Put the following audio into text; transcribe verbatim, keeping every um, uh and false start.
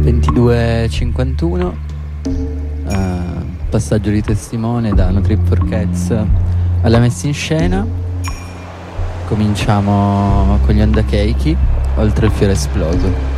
ventidue e cinquantuno, uh, passaggio di testimone da No Trip for Cats alla messa in scena. Cominciamo con gli Onda Cakey, Oltre il fiore esploso.